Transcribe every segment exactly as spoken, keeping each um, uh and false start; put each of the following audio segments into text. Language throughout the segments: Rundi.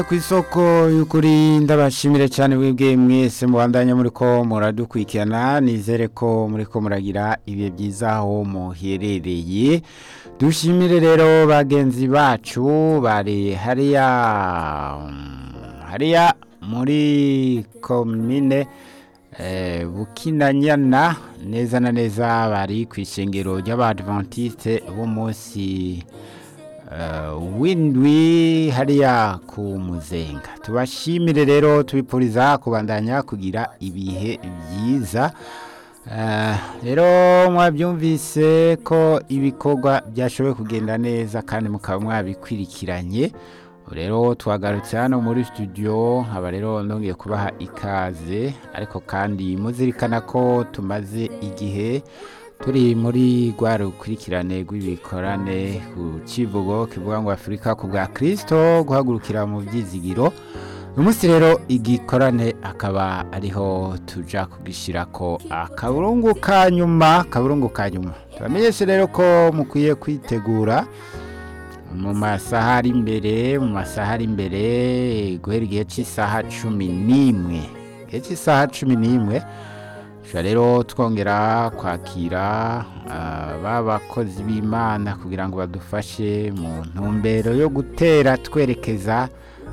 Kw'isoko y'ukuri ndabashimire cyane webwe mwese mubandanya muriko muradukurikirana nizere ko muriko muragira ibihe byiza aho muherereye dushimire rero bagenzi bacu bari hariya hariya muri komine eh, Bukinanyana neza na neza bari kw'ishengero ry'Abadventiste b'umunsi Uh, windwi hariya ku Muzenga tubashimire rero tubipuriza kubandanya kugira ibihe byiza uh, rero mwabyumvise ko ibikorwa byashoboye kugenda neza kandi mukaba mwabikwirikiranye rero twagarutse hano muri studio haba rero ndongeye kubaha ikaze ariko kandi muzirikana ko tumaze igihe turi muri gwaro ukurikirane rw'ibikorane ku kivugo kivuga ngo Afrika ku bwa Kristo guhagurukira mu byizigiro umunsi rero igikorane akaba ariho tuja kugishirako akaburungu ka nyuma kaburungu ka nyuma turamenyeshe rero ko mukwiye kwitegura mu masaha ari imbere mu masaha ari imbere guhera igihe cy'isaha cumi n'imwe igihe cy'isaha cumi n'imwe rero twongera kwakira babakozi b'Imana kugira ngo badufashe mu ntumbero yo gutera twerekeza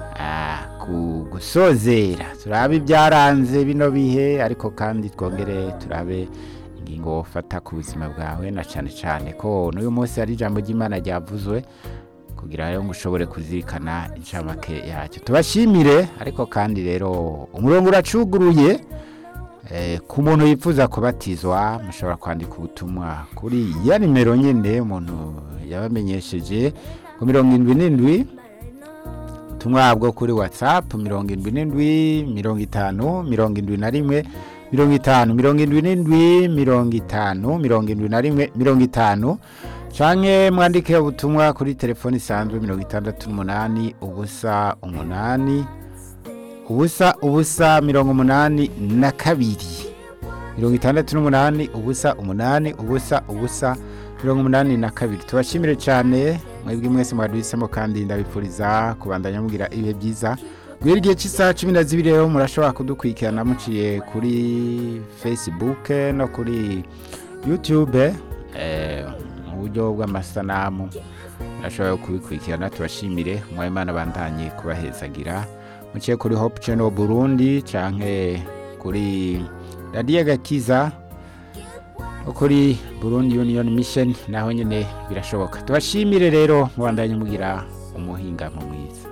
ku gusozera turabe ibyaranze bino bihe ariko kandi twongere turabe ingingo fata ku buzima bwawe na cyane cyane ko n'uyu munsi ari ijambo ry'Imana ryavuzwe kugira rero ngo ushobore kuzirikana inshamake yacyo tubashimire ariko kandi rero umurongo uracuguruye Eh, ku muntu yifuza kubatizwa mushobora kwandika ubutumwa kuri ya nimero nyene umuntu yabamenyesheje ku mirongo indwi n'indwi ubutumwa bwo kuri WhatsApp mirongo indwi n'indwi mirongo itanu mirongo indwi na rimwe mirongo itanu mirongo indwi n'indwi mirongo itanu mirongo indwi na rimwe mirongo itanu canke mwandike ubutumwa kuri telefoni isanzwe mirongo itandatu n'umunani ubusa umunani ubusa ubusa mirongo umunani na kabiri mirongo itandatu n'umunani ubusa umunani ubusa ubusa mirongo umunani na kabiri tubashimire cyane mwebwe mwese mwaduhisemo kandi ndabipfuriza kubandanya mugira ibihe byiza guhera igihe cy'isaha cumi na zibiri rero murashobora kudukurikirana muciye kuri Facebook no kuri YouTube eh, mu buryo bw'amasanamu murashobora kubikurikirana tubashimire mwayimana bandanye kubahezagira muciye kuri Hope Channel Burundi canke kuri Radio Gakiza kuri Burundi Union Mission naho nyene birashoboka tubashimire rero mubandanye mugira umuhinga mu mwiza